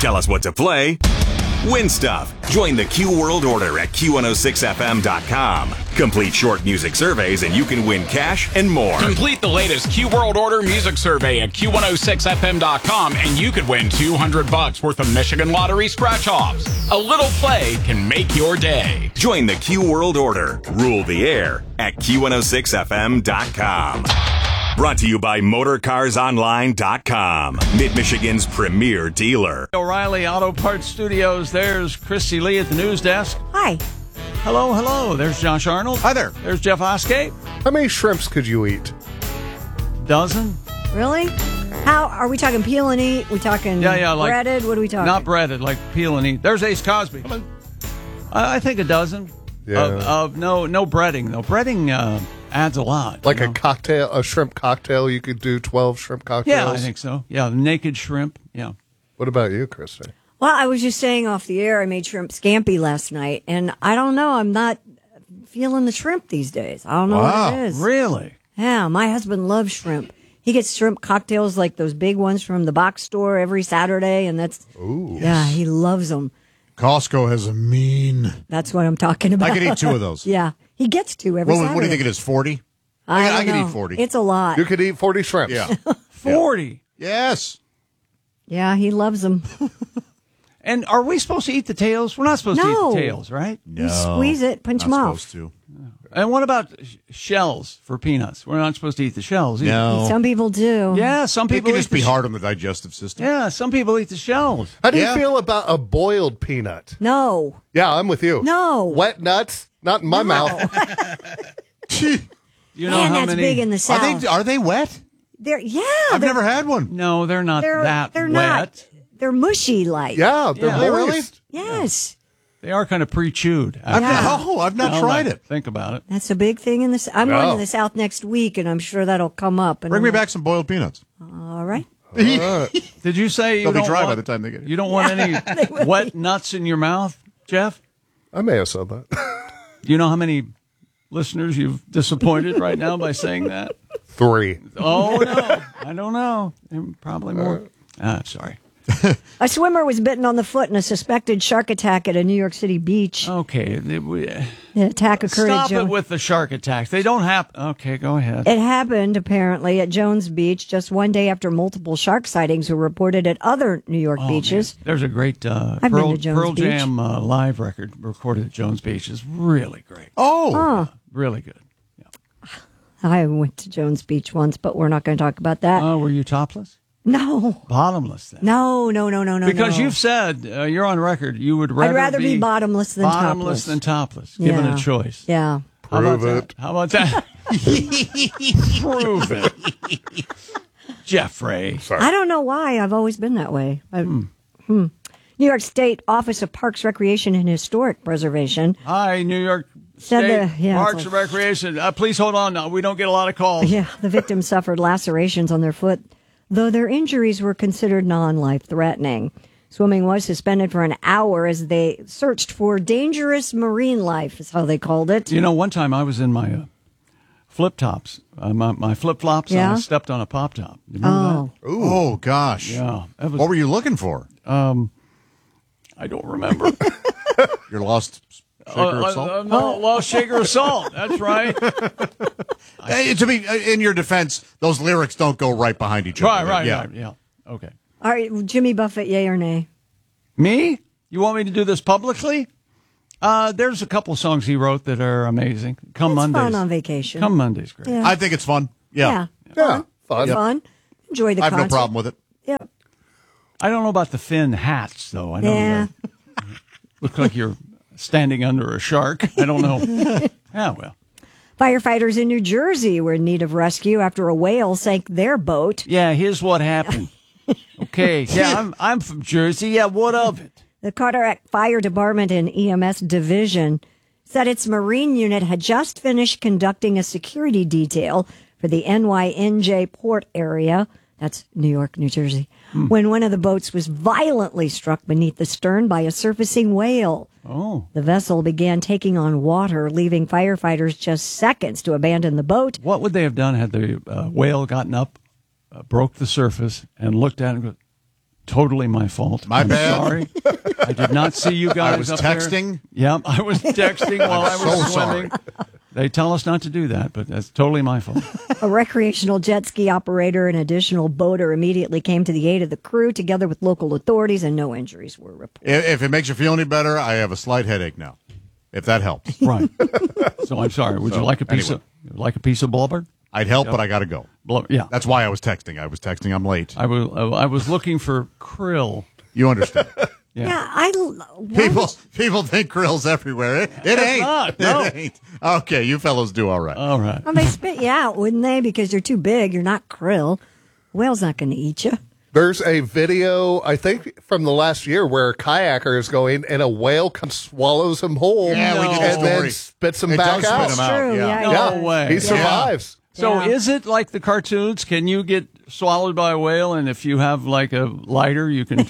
Tell us what to play. Win stuff. Join the Q World Order at Q106FM.com. Complete short music surveys and you can win cash and more. Complete the latest Q World Order music survey at Q106FM.com and you could win $200 worth of Michigan Lottery scratch-offs. A little play can make your day. Join the Q World Order. Rule the air at Q106FM.com. Brought to you by MotorCarsOnline.com, Mid-Michigan's premier dealer. O'Reilly Auto Parts Studios. There's Christy Lee at the news desk. Hi. Hello, hello. There's Josh Arnold. Hi there. There's Jeff Oskate. How many shrimps could you eat? Dozen? Really? How are we talking peel and eat? We talking like breaded? What are we talking? Not breaded, like peel and eat. There's Ace Cosby. I think a dozen. Yeah. No breading though. Breading adds a lot. Like a cocktail, a shrimp cocktail. You could do 12 shrimp cocktails. Yeah, I think so. Yeah, naked shrimp. Yeah. What about you, Krista? Well, I was just saying off the air, I made shrimp scampi last night, and I don't know. I'm not feeling the shrimp these days. I don't know what it is. Really? Yeah, my husband loves shrimp. He gets shrimp cocktails like those big ones from the box store every Saturday, and that's he loves them. Costco has a mean. That's what I'm talking about. I could eat 2 of those. Yeah, he gets 2 every Saturday. What do you think it is, 40? I could know. eat 40. It's a lot. You could eat 40 shrimps. Yeah. 40? Yes. Yeah, he loves them. And are we supposed to eat the tails? We're not supposed to eat the tails, right? You squeeze it, pinch them off. Supposed to. And what about shells for peanuts? We're not supposed to eat the shells either. No. Some people do. Yeah, some It people can eat just be hard on the digestive system. Yeah, some people eat the shells. How do you feel about a boiled peanut? No. Yeah, I'm with you. No. Wet nuts? Not in my mouth. You know Man, how that's many? big in the South. Are they wet? I've I've never had one. No, they're not that they're wet. not. They're mushy like. Yeah, they're Yeah. moist. Really? Yes. They are kind of pre-chewed. I've not tried it. Think about it. That's a big thing in the I'm going to the South next week, and I'm sure that'll come up. And Bring me back some boiled peanuts. All right. Did you say you They'll be don't dry want, by the time they get here. You don't want any wet nuts in your mouth, Jeff? I may have said that. Do you know how many listeners you've disappointed right now by saying that? 3. Oh, no. I don't know. Probably more. Sorry. A swimmer was bitten on the foot in a suspected shark attack at a New York City beach. Okay. The attack occurred Stop at it with the shark attacks. They don't happen. Okay, go ahead. It happened, apparently, at Jones Beach just one day after multiple shark sightings were reported at other New York beaches. Man. There's a great been to Jones Pearl Beach. Jam live record recorded at Jones Beach. It's really great. Oh. Really good. I went to Jones Beach once, but we're not going to talk about that. Were you topless? No. Bottomless then? No. Because you've said, you're on record, you would rather I'd rather be bottomless than bottomless topless. than topless, given Yeah. a choice. Yeah. Prove it. How about that? Prove it. Jeffrey. I don't know why. I've always been that way. New York State Office of Parks, Recreation, and Historic Preservation. Hi, New York Said State Parks and Recreation. Please hold on. No, we don't get a lot of calls. Yeah, the victims suffered lacerations on their foot, though their injuries were considered non-life-threatening. Swimming was suspended for an hour as they searched for dangerous marine life, is how they called it. You know, one time I was in my flip-tops, my flip-flops, and I stepped on a pop-top. You remember that? Oh, gosh. Yeah. What were you looking for? I don't remember. Your lost shaker of salt? No, lost shaker of salt. That's right. To be in your defense, those lyrics don't go right behind each other. Right. Yeah. Okay. All right, Jimmy Buffett, yay or nay? Me? You want me to do this publicly? There's a couple songs he wrote that are amazing. Come It's Mondays. fun on vacation. Come Mondays, great. Yeah. I think it's fun. Yeah. Yeah, fun. Fun. Enjoy the I have concert. no problem with it. Yep. I don't know about the fin hats, though. I don't Yeah. know. Look like you're standing under a shark. I don't know. Yeah, well. Firefighters in New Jersey were in need of rescue after a whale sank their boat. Yeah, here's what happened. Okay. Yeah, I'm from Jersey. Yeah, what of it? The Carteret Fire Department and EMS Division said its Marine unit had just finished conducting a security detail for the NYNJ port area. That's New York, New Jersey. When one of the boats was violently struck beneath the stern by a surfacing whale. Oh. The vessel began taking on water, leaving firefighters just seconds to abandon the boat. What would they have done had the whale gotten up, broke the surface, and looked at it and totally my fault. My I'm bad. Sorry. I did not see you guys I was up there. texting. Yep, I was texting while I was so swimming. They tell us not to do that, but that's totally my fault. A recreational jet ski operator and additional boater immediately came to the aid of the crew together with local authorities, and no injuries were reported. If it makes you feel any better, I have a slight headache now. If that helps, Right. So I'm sorry. Would you like a piece of blubber? I'd help, but I got to go. Yeah. That's why I was texting. I'm late. I was looking for krill. You understand? Yeah. People think krill's everywhere. It ain't. not, no. It ain't. Okay, you fellows do all right. All right. Well, they spit you out, wouldn't they? Because you're too big. You're not krill. Whale's not going to eat you. There's a video, I think, from the last year where a kayaker is going and a whale swallows him whole. Yeah, we did the and story. then spits him It back does spit out. him out. True, Yeah. yeah. No way. He survives. So Yeah. is it like the cartoons? Can you get swallowed by a whale, and if you have like a lighter, you can,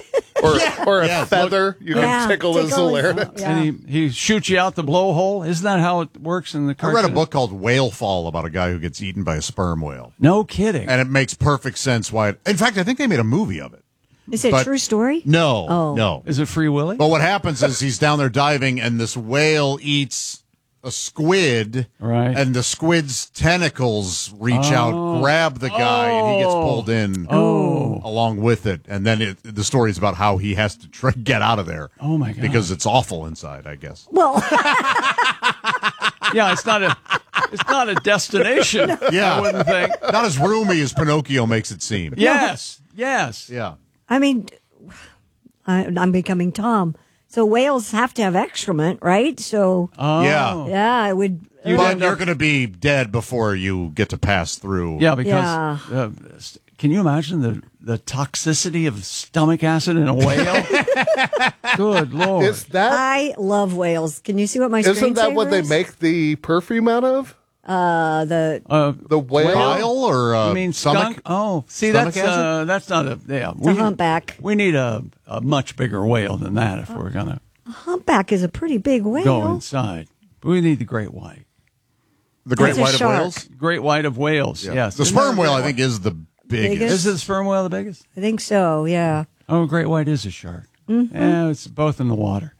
Or a feather, you Yeah, can tickle his larynx. yeah. and he shoots you out the blowhole? Isn't that how it works in the I cartoon? read a book called Whale Fall about a guy who gets eaten by a sperm whale. No kidding. And it makes perfect sense why. In fact, I think they made a movie of it. Is it a But- true story? No, Oh. no. Is it Free Willy? But what happens is he's down there diving, and this whale eats a squid, Right. and the squid's tentacles reach out, grab the guy, and he gets pulled in along with it. And then the story is about how he has to try get out of there. Oh, my God. Because it's awful inside, I guess. Well, Yeah, it's not a destination. Yeah. I wouldn't think. Not as roomy as Pinocchio makes it seem. Yes. Yeah. I mean, I'm becoming Tom. So whales have to have excrement, right? So, Yeah. yeah, it would. But you're going to be dead before you get to pass through. Yeah, because Yeah. can you imagine the toxicity of stomach acid in a whale? Good Lord. Is that, I love whales. Can you see what my isn't that screensaver what they is? make the perfume out of? The The whale? Bile or I mean stomach? skunk? Oh, see, stomach that's not a yeah. a humpback. We need a much bigger whale than that if we're gonna Humpback is a pretty big whale. go inside. We need the great white, The great That's a white of shark. whales? great white of whales. Yeah. Yes, The Isn't there sperm a whale, great I think, is the biggest. Biggest? Is the sperm whale the biggest? I think so. Yeah. Oh, great white is a shark. Mm-hmm. Yeah, it's both in the water.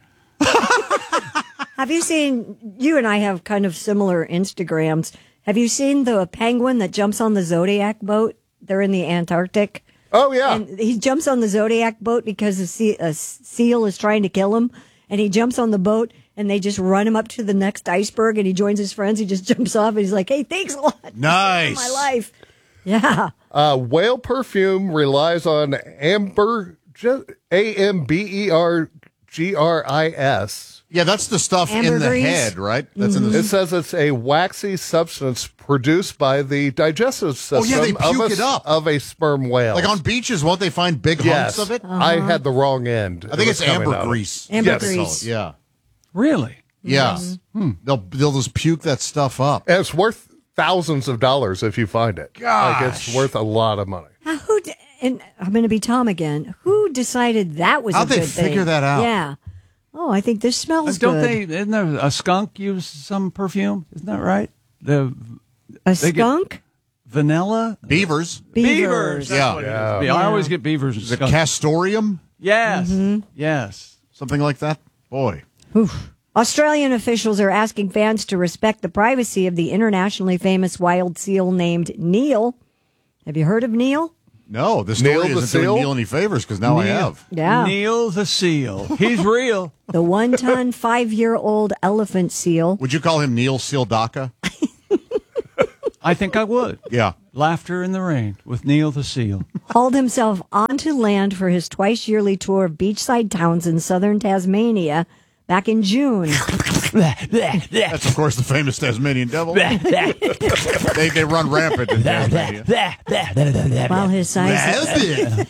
Have you seen? You and I have kind of similar Instagrams. Have you seen the penguin that jumps on the Zodiac boat? They're in the Antarctic. Oh, yeah. And he jumps on the Zodiac boat because a seal is trying to kill him. And he jumps on the boat and they just run him up to the next iceberg and he joins his friends. He just jumps off and he's like, hey, thanks a lot. Nice. For my life. Yeah. Whale perfume relies on ambergris. Yeah, that's the stuff in the Ambergris. head, right? That's in the. It says it's a waxy substance produced by the digestive system Oh, yeah, they puke it up. of a sperm whale. Like on beaches, won't they find big yes, hunks of it? I had the wrong end. I think it's coming out. ambergris. Ambergris. Yeah. Really? Yeah. They'll just puke that stuff up. And it's worth thousands of dollars if you find it. Like it's worth a lot of money. Now, and I'm going to be Tom again. Who decided that was How'd a they good thing? figure that out? Yeah. Oh, I think this smells Don't good. they? Isn't there a skunk use some perfume? Isn't that right? The A they get- skunk? vanilla Beavers. beavers. That's Yeah. what it is. Yeah. Yeah, I always get beavers and The skunks. castorium? Yes, yes. Something like that? Boy. Australian officials are asking fans to respect the privacy of the internationally famous wild seal named Neil. Have you heard of Neil? No, this Neil story the isn't seal? doing Neil any favors because now I have. Yeah. Neil the seal. He's real. The 1-ton, 5-year-old elephant seal. Would you call him Neil Sealdaka? I think I would. Yeah. Laughter in the Rain with Neil the seal. Hauled himself onto land for his twice-yearly tour of beachside towns in southern Tasmania back in June. That's, of course, the famous Tasmanian devil. they run rampant in Tasmania. While his size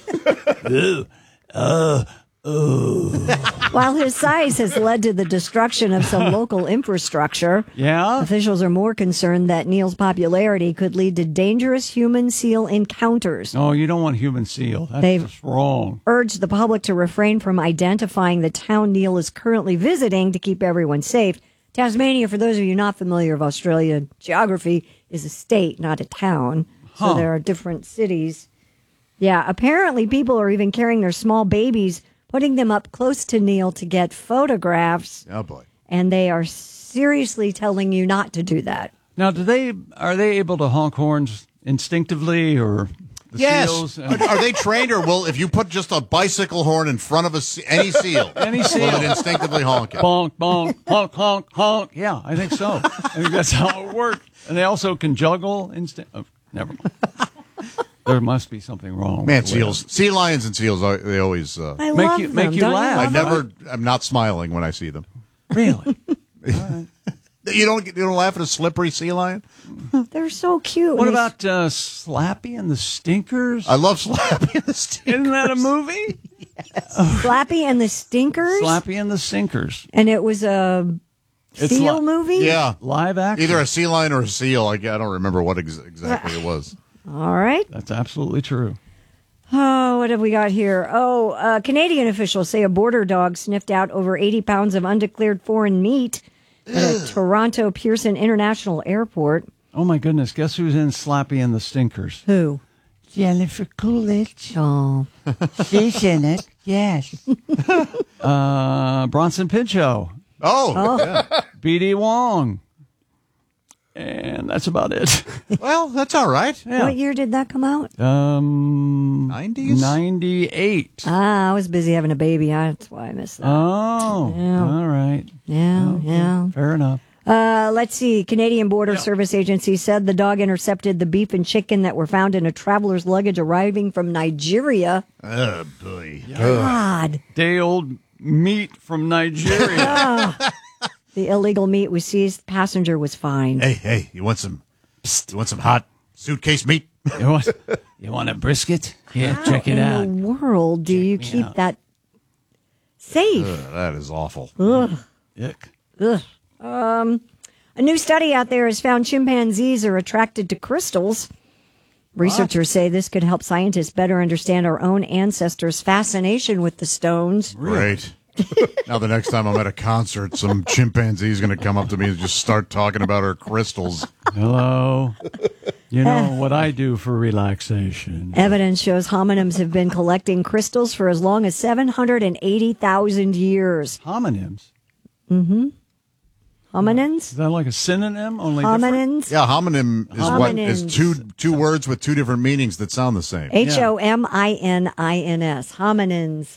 While his size has led to the destruction of some local infrastructure, Yeah? officials are more concerned that Neil's popularity could lead to dangerous human-seal encounters. No, you don't want human seal. That's They've- just wrong. Urged the public to refrain from identifying the town Neil is currently visiting to keep everyone safe. Tasmania, for those of you not familiar with Australian geography, is a state, not a town. So there are different cities Yeah, apparently people are even carrying their small babies, putting them up close to Neil to get photographs. Oh, boy. And they are seriously telling you not to do that. Now, are they able to honk horns instinctively, or the seals? Are they trained, or if you put just a bicycle horn in front of any seal, will it instinctively honk it? Bonk, bonk, honk, honk, honk. Yeah, I think so. I think that's how it works. And they also can juggle. Never mind. There must be something wrong. Man, seals, sea lions, and seals, they always I love them. make you Don't laugh. I'm not smiling when I see them. Really? You don't laugh at a slippery sea lion? They're so cute. What about Slappy and the Stinkers? I love Slappy and the Stinkers. Isn't that a movie? Slappy and the Stinkers? Slappy and the Stinkers. And it was a seal movie? Yeah. Live action? Either a sea lion or a seal. I don't remember what exactly it was. All right. That's absolutely true. Oh, what have we got here? Canadian officials say a border dog sniffed out over 80 pounds of undeclared foreign meat at a Toronto Pearson International Airport. Oh, my goodness. Guess who's in Slappy and the Stinkers? Who? Jennifer Coolidge. Oh. She's in it. Yes. Bronson Pinchot. Oh. B.D. Wong. And that's about it. Well, that's all right. Yeah. What year did that come out? 90s? 98. I was busy having a baby. That's why I missed that. Oh, Yeah. all right. Yeah. Fair enough. Let's see. Canadian Border Service Agency said the dog intercepted the beef and chicken that were found in a traveler's luggage arriving from Nigeria. Oh, boy. God. Day-old meat from Nigeria. The illegal meat was seized. Passenger was fined. Hey, you want some hot suitcase meat? You want a brisket? Yeah, check it out. In the world do you keep that safe? That is awful. Ugh. Yuck. Ugh. A new study out there has found chimpanzees are attracted to crystals. Researchers say this could help scientists better understand our own ancestors' fascination with the stones. Great. Now the next time I'm at a concert, some chimpanzee is going to come up to me and just start talking about her crystals. Hello. You know what I do for relaxation. Evidence shows hominins have been collecting crystals for as long as 780,000 years. Homonyms. Mm-hmm. Hominins? Is that like a synonym? Only different? Hominins? Yeah, homonym is what is Hominins. two words with two different meanings that sound the same. Hominins. Hominins.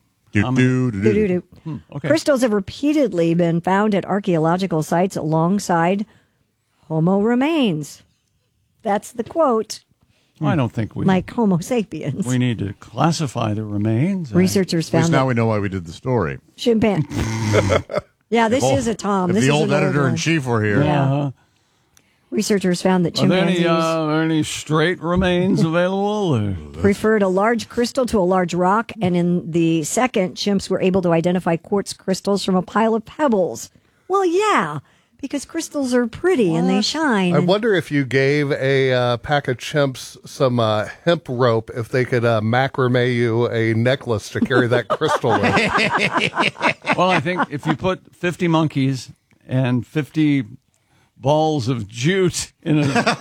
Do. Okay. Crystals have repeatedly been found at archaeological sites alongside Homo remains. That's the quote. I don't think Like Homo sapiens. we need to classify the remains. Researchers At least found now that we know why we did the story. chimpanzee. Yeah, this is a Tom. If This the is old an old editor in one. chief were here. Uh-huh. Researchers found that Are there chimpanzees any straight remains available? Or? preferred a large crystal to a large rock, and in the second, chimps were able to identify quartz crystals from a pile of pebbles. Well, yeah, because crystals are pretty and they shine. I wonder if you gave a pack of chimps some hemp rope, if they could macrame you a necklace to carry that crystal with. Well, I think if you put 50 monkeys and 50 balls of jute in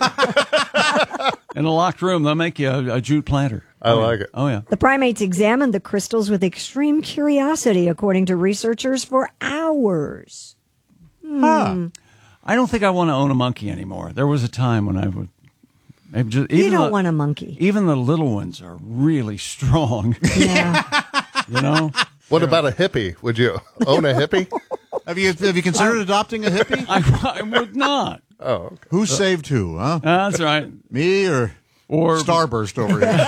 a locked room, they'll make you a jute planter. I like it. Oh, yeah. The primates examined the crystals with extreme curiosity, according to researchers, for hours. I don't think I want to own a monkey anymore. There was a time when I would. Maybe just, You don't want a monkey. Even the little ones are really strong. Yeah. You know? What about a hippie? Would you own a hippie? Have you considered adopting a hippie? I would not. Oh, okay. Who saved who, huh? That's right. Me or Starburst over here?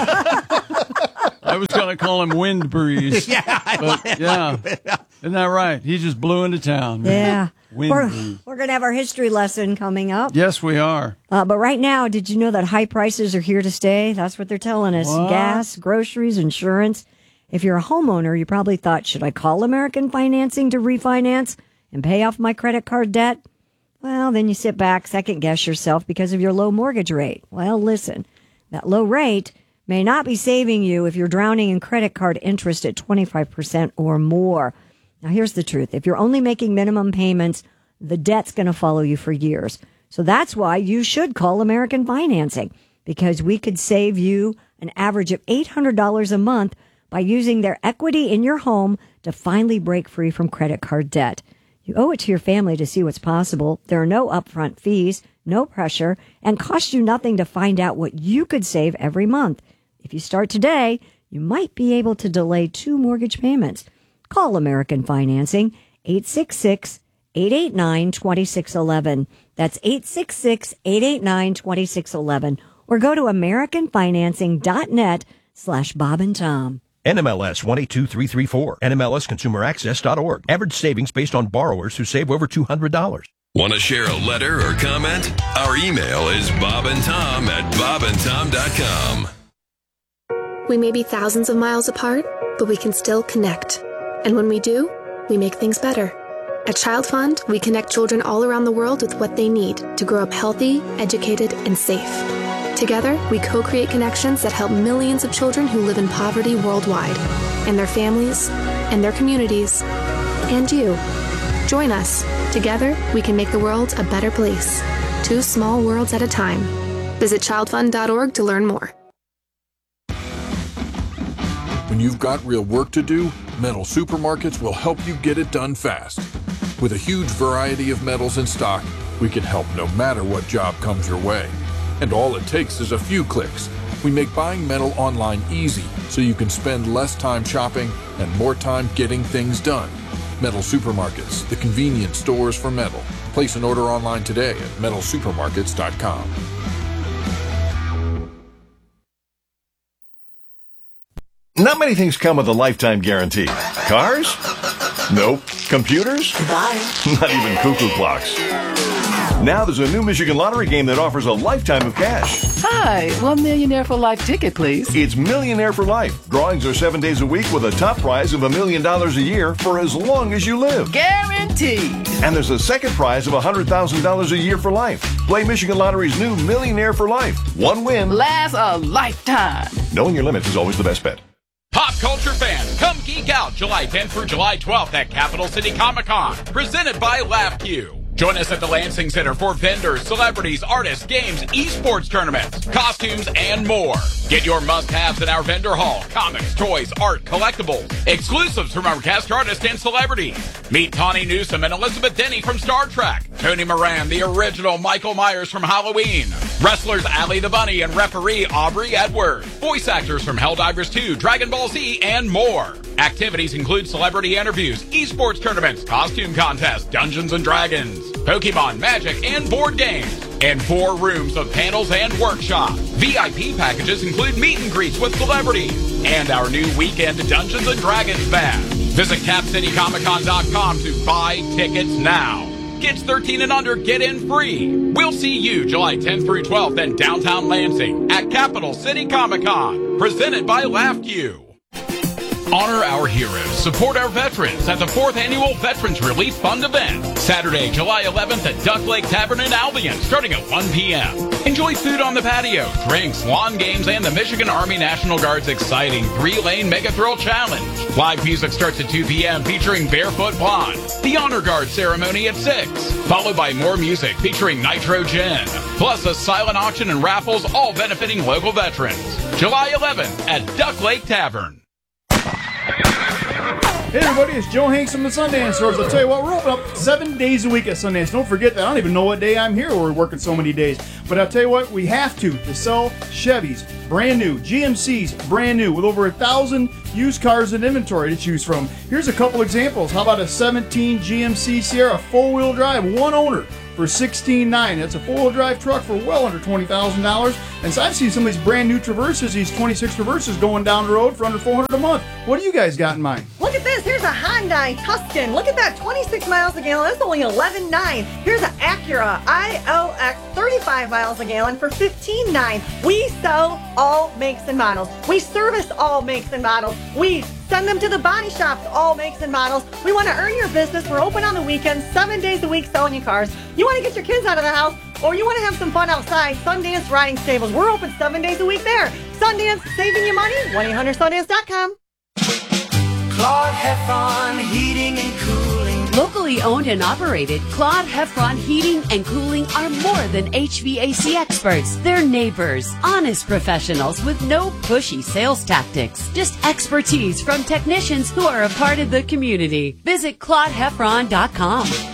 I was going to call him Wind Breeze. But, yeah. Isn't that right? He just blew into town. Yeah. Wind breeze. We're going to have our history lesson coming up. Yes, we are. But right now, did you know that high prices are here to stay? That's what they're telling us. What? Gas, groceries, insurance. If you're a homeowner, you probably thought, should I call American Financing to refinance and pay off my credit card debt? Well, then you sit back, second guess yourself because of your low mortgage rate. Well, listen, that low rate may not be saving you if you're drowning in credit card interest at 25% or more. Now, here's the truth. If you're only making minimum payments, the debt's going to follow you for years. So that's why you should call American Financing, because we could save you an average of $800 a month by using their equity in your home to finally break free from credit card debt. You owe it to your family to see what's possible. There are no upfront fees, no pressure, and cost you nothing to find out what you could save every month. If you start today, you might be able to delay 2 mortgage payments. Call American Financing, 866-889-2611. That's 866-889-2611. Or go to americanfinancing.net/Bob and Tom. NMLS 182334. NMLSConsumerAccess.org. Average savings based on borrowers who save over $200. Want to share a letter or comment? Our email is bobandtom@bobandtom.com. We may be thousands of miles apart, but we can still connect. And when we do, we make things better. At Child Fund, we connect children all around the world with what they need to grow up healthy, educated, and safe. Together, we co-create connections that help millions of children who live in poverty worldwide, and their families, and their communities, and you. Join us. Together, we can make the world a better place. 2 small worlds at a time. Visit childfund.org to learn more. When you've got real work to do, Metal Supermarkets will help you get it done fast. With a huge variety of metals in stock, we can help no matter what job comes your way. And all it takes is a few clicks. We make buying metal online easy so you can spend less time shopping and more time getting things done. Metal Supermarkets, the convenience stores for metal. Place an order online today at metalsupermarkets.com. Not many things come with a lifetime guarantee. Cars? Nope. Computers? Goodbye. Not even cuckoo clocks. Now there's a new Michigan Lottery game that offers a lifetime of cash. Hi, $1 Millionaire for Life ticket, please. It's Millionaire for Life. Drawings are 7 days a week with a top prize of $1 million a year for as long as you live. Guaranteed. And there's a second prize of $100,000 a year for life. Play Michigan Lottery's new Millionaire for Life. One win lasts a lifetime. Knowing your limits is always the best bet. Pop culture fans, come geek out July 10th through July 12th at Capital City Comic Con, presented by LaughQ. Join us at the Lansing Center for vendors, celebrities, artists, games, esports tournaments, costumes, and more. Get your must-haves in our vendor hall: comics, toys, art, collectibles, exclusives from our guest artists and celebrities. Meet Tawny Newsome and Elizabeth Denny from Star Trek, Tony Moran, the original Michael Myers from Halloween, wrestlers Allie the Bunny and referee Aubrey Edwards, voice actors from Helldivers 2, Dragon Ball Z, and more. Activities include celebrity interviews, esports tournaments, costume contests, Dungeons & Dragons, Pokemon, Magic, and board games, and 4 rooms of panels and workshops. VIP packages include meet and greets with celebrities and our new weekend Dungeons & Dragons bash. Visit CapCityComicCon.com to buy tickets now. Kids 13 and under get in free. We'll see you July 10th through 12th in downtown Lansing at Capital City Comic Con, presented by LaughQ. Honor our heroes. Support our veterans at the 4th Annual Veterans Relief Fund event. Saturday, July 11th at Duck Lake Tavern in Albion, starting at 1 p.m. Enjoy food on the patio, drinks, lawn games, and the Michigan Army National Guard's exciting 3-lane Mega Thrill Challenge. Live music starts at 2 p.m. featuring Barefoot Blonde. The Honor Guard ceremony at 6, followed by more music featuring Nitro Gin, plus a silent auction and raffles, all benefiting local veterans. July 11th at Duck Lake Tavern. Hey everybody, it's Joe Hanks from the Sundance Stores. I'll tell you what, we're open up 7 days a week at Sundance. Don't forget that. I don't even know what day I'm here. We're working so many days. But I'll tell you what, we have to sell Chevys, brand new, GMCs, brand new, with over 1,000 used cars in inventory to choose from. Here's a couple examples. How about a 17 GMC Sierra, four-wheel drive, one owner, for $16,900. That's a four-wheel drive truck for well under $20,000. And so I've seen some of these brand new Traverses, these 26 Traverses going down the road for under $400 a month. What do you guys got in mind? Look at this. Here's a Hyundai Tuscan. Look at that, 26 miles a gallon. That's only $11,900. Here's an Acura IOX, 35 miles a gallon for $15,900. We sell all makes and models. We service all makes and models. We send them to the body shops, all makes and models. We want to earn your business. We're open on the weekends, 7 days a week selling you cars. You want to get your kids out of the house, or you want to have some fun outside, Sundance Riding Stables. We're open 7 days a week there. Sundance, saving you money, 1-800-Sundance.com. Clark Heffron Heating and Cooling, Locally owned and operated, Claude Heffron Heating and Cooling are more than HVAC experts. They're neighbors, honest professionals with no pushy sales tactics. Just expertise from technicians who are a part of the community. Visit ClaudeHeffron.com.